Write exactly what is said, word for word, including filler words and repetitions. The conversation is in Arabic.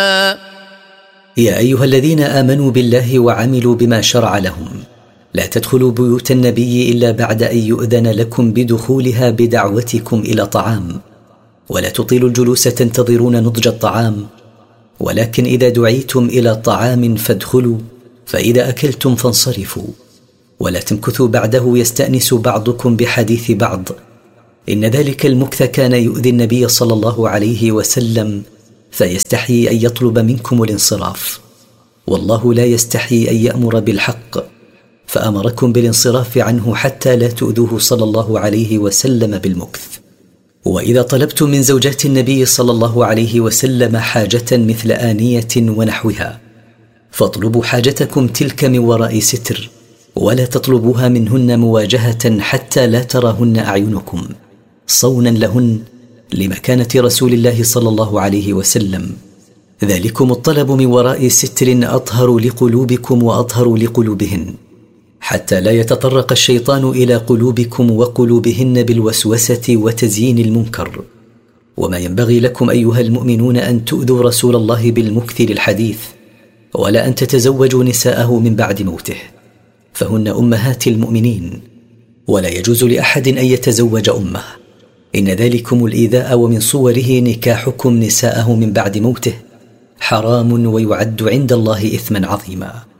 يا أيها الذين آمنوا بالله وعملوا بما شرع لهم لا تدخلوا بيوت النبي إلا بعد أن يؤذن لكم بدخولها بدعوتكم إلى طعام، ولا تطيلوا الجلوس تنتظرون نضج الطعام، ولكن إذا دعيتم إلى طعام فادخلوا، فإذا أكلتم فانصرفوا، ولا تمكثوا بعده يستأنس بعضكم بحديث بعض، إن ذلك المكث كان يؤذي النبي صلى الله عليه وسلم فيستحيي أن يطلب منكم الانصراف، والله لا يستحيي أن يأمر بالحق، فأمركم بالانصراف عنه حتى لا تؤذوه صلى الله عليه وسلم بالمكث. وإذا طلبتم من زوجات النبي صلى الله عليه وسلم حاجة مثل آنية ونحوها فاطلبوا حاجتكم تلك من وراء ستر، ولا تطلبوها منهن مواجهة حتى لا تراهن أعينكم، صونا لهن لمكانة رسول الله صلى الله عليه وسلم. ذلكم الطلب من وراء ستر أطهر لقلوبكم وأطهر لقلوبهن، حتى لا يتطرق الشيطان إلى قلوبكم وقلوبهن بالوسوسة وتزيين المنكر. وما ينبغي لكم أيها المؤمنون أن تؤذوا رسول الله بالمكث للحديث، ولا أن تتزوجوا نساءه من بعد موته، فهن أمهات المؤمنين، ولا يجوز لأحد أن يتزوج أمه، إن ذلكم الإيذاء ومن صوره نكاحكم نساءه من بعد موته حرام ويعد عند الله إثما عظيما.